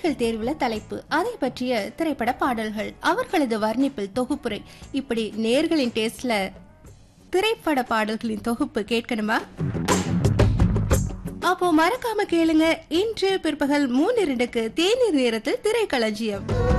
நேர்கள் தேர்வுல தலைப்பு, அதை பற்றிய திரைப்பட பாடல்கள், அவர்களது வர்ணிப்பில் தொகுப்புரை, இப்படி நேர்களின் டேஸ்ட்ல திரைப்பட பாடல்களின் தொகுப்பு கேட்கணுமா? அப்போ மறக்காம கேளுங்க. இன்று பிற்பகல் 3:02க்கு தேநீர் நேரத்தில் திரைக்களஞ்சியம்.